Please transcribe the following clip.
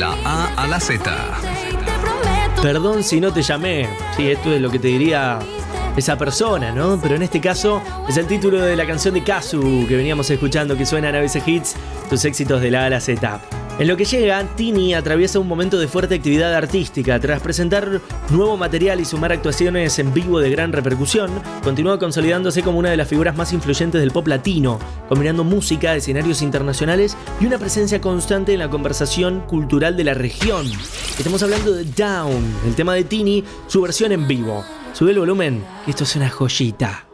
la A a la Z. Perdón si no te llamé. Sí, esto es lo que te diría esa persona, ¿no? Pero en este caso es el título de la canción de Kazu que veníamos escuchando, que suena en ABC Hits, tus éxitos de la A a la Z. En lo que llega, Tini atraviesa un momento de fuerte actividad artística. Tras presentar nuevo material y sumar actuaciones en vivo de gran repercusión, continúa consolidándose como una de las figuras más influyentes del pop latino, combinando música, escenarios internacionales y una presencia constante en la conversación cultural de la región. Estamos hablando de Down, el tema de Tini, su versión en vivo. Sube el volumen, que esto es una joyita.